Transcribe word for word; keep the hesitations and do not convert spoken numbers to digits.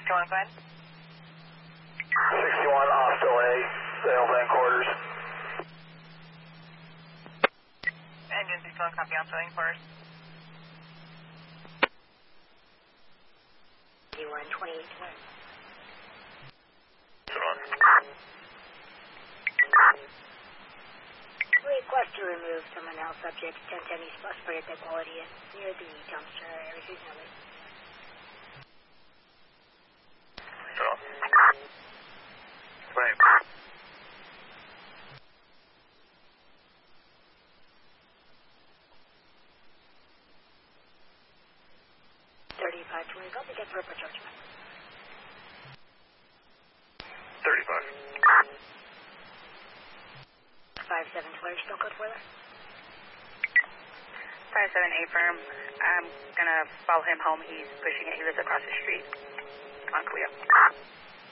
sixty-one, go ahead. sixty-one, hostile A, Sale Van Quarters. Engine sixty-one, copy, on filling quarters. one twenty-eight. Request to remove someone else subject ten ten East Bus Bridge Equality near the dumpster area seasonally. Right. thirty-five twenty, go get purple judgment. thirty-five. five seven two, still code for that? five seven eight firm. I'm gonna follow him home. He's pushing it. He lives across the street on Cleo.